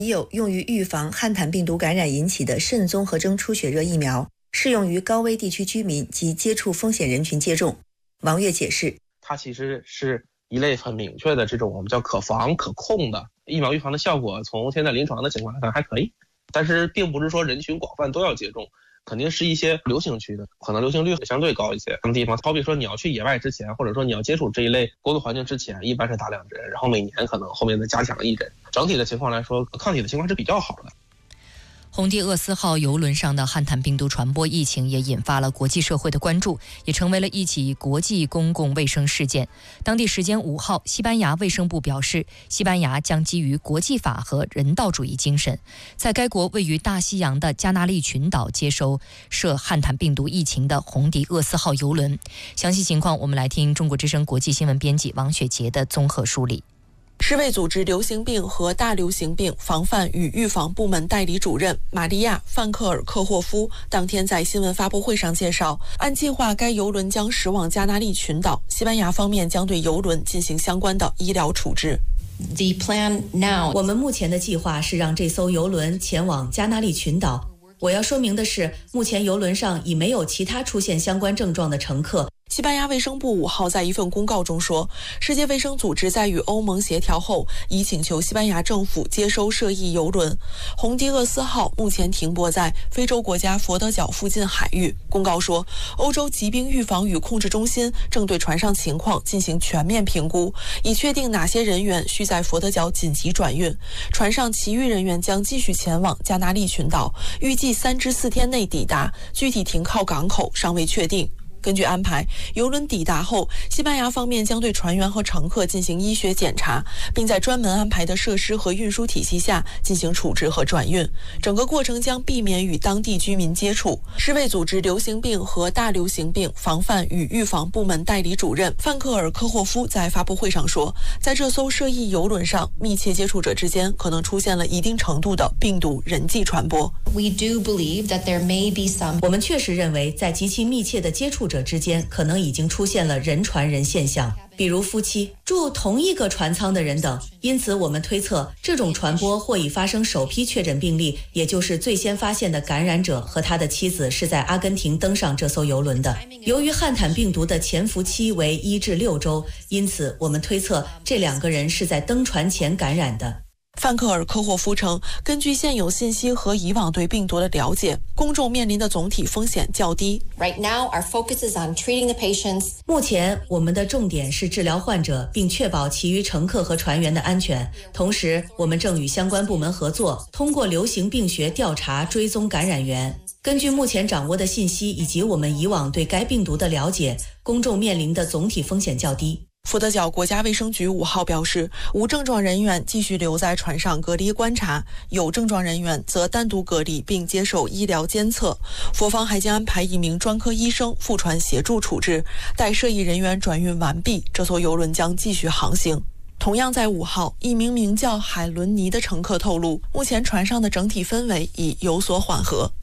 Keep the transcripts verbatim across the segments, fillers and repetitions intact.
已有用于预防汉坦病毒感染引起的肾综合征出血热疫苗，适用于高危地区居民及接触风险人群接种。王悦解释， 它其实是一类很明确的这种我们叫可防可控的疫苗预防的效果，从现在临床的情况来看还可以，但是并不是说人群广泛都要接种，肯定是一些流行区的，可能流行率相对高一些。什么地方，好比说你要去野外之前，或者说你要接触这一类工作环境之前，一般是打两针，然后每年可能后面再加强一针。整体的情况来说，抗体的情况是比较好的。 红帝厄斯号邮轮上的汉坦病毒传播疫情也引发了国际社会的关注，也成为了一起国际公共卫生事件。当地时间五号，西班牙卫生部表示，西班牙将基于国际法和人道主义精神，在该国位于大西洋的加那利群岛接收涉汉坦病毒疫情的红帝厄斯号邮轮。详细情况，我们来听中国之声国际新闻编辑王雪杰的综合梳理。 世卫组织流行病和大流行病防范与预防部门代理主任玛利亚·范克尔科霍夫当天在新闻发布会上介绍，按计划该邮轮将驶往加那利群岛，西班牙方面将对邮轮进行相关的医疗处置。 The plan now， 我们目前的计划是让这艘邮轮前往加那利群岛。我要说明的是，目前邮轮上已没有其他出现相关症状的乘客。 西班牙卫生部五号在一份公告中说，世界卫生组织在与欧盟协调后，已请求西班牙政府接收涉疫邮轮红帝厄斯号，目前停泊在非洲国家佛得角附近海域。公告说，欧洲疾病预防与控制中心正对船上情况进行全面评估，以确定哪些人员需在佛得角紧急转运。船上其余人员将继续前往加那利群岛，预计三至四天内抵达，具体停靠港口尚未确定。根据安排，邮轮抵达后，西班牙方面将对船员和乘客进行医学检查，并在专门安排的设施和运输体系下进行处置和转运。整个过程将避免与当地居民接触。世卫组织流行病和大流行病防范与预防部门代理主任范克尔科霍夫在发布会上说，在这艘涉疫邮轮上，密切接触者之间可能出现了一定程度的病毒人际传播。 We do believe that there may be some。 我们确实认为，在极其密切的接触者之间可能已经出现了人传人现象，比如夫妻、住同一个船舱的人等。因此我们推测，这种传播或已发生首批确诊病例，也就是最先发现的感染者和他的妻子是在阿根廷登上这艘邮轮的。由于汉坦病毒的潜伏期为一至六周，因此我们推测这两个人是在登船前感染的。 范克尔科霍夫称，根据现有信息和以往对病毒的了解，公众面临的总体风险较低。 Right now, our focus is on treating the patients. 目前，我们的重点是治疗患者，并确保其余乘客和船员的安全。同时，我们正与相关部门合作，通过流行病学调查追踪感染源。根据目前掌握的信息以及我们以往对该病毒的了解，公众面临的总体风险较低。 佛得角国家卫生局五号表示，无症状人员继续留在船上隔离观察，有症状人员则单独隔离并接受医疗监测。佛方还将安排一名专科医生赴船协助处置。待涉疫人员转运完毕，这艘邮轮将继续航行。同样在五号，一名名叫海伦尼的乘客透露，目前船上的整体氛围已有所缓和。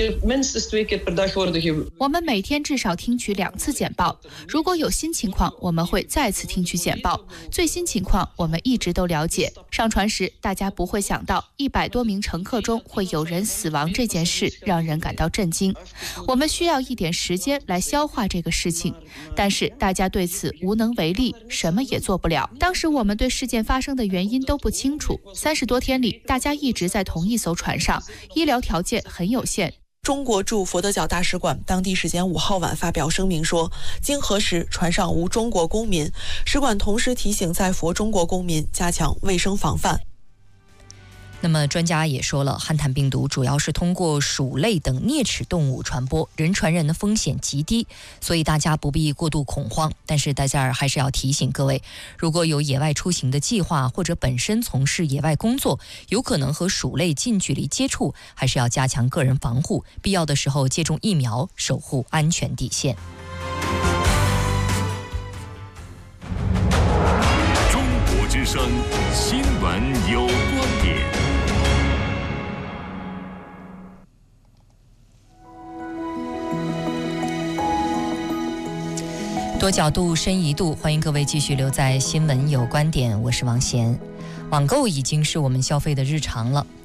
我们每天至少听取两次简报，如果有新情况，我们会再次听取简报。最新情况我们一直都了解。上船时，大家不会想到一百多名乘客中会有人死亡，这件事让人感到震惊。我们需要一点时间来消化这个事情，但是大家对此无能为力，什么也做不了。当时我们对事件发生的原因都不清楚。三十多天里，大家一直在同一艘船上，医疗条件很有限。 中国驻佛得角大使馆当地时间五号晚发表声明说，经核实，船上无中国公民。使馆同时提醒在佛中国公民加强卫生防范。 那么专家也说了，汉坦病毒主要是通过鼠类等啮齿动物传播，人传人的风险极低，所以大家不必过度恐慌。但是在这儿还是要提醒各位，如果有野外出行的计划，或者本身从事野外工作，有可能和鼠类近距离接触，还是要加强个人防护，必要的时候接种疫苗，守护安全底线。 中国之声新闻有观点。 多角度深一度，欢迎各位继续留在新闻有观点，我是王贤。 网购已经是我们消费的日常了。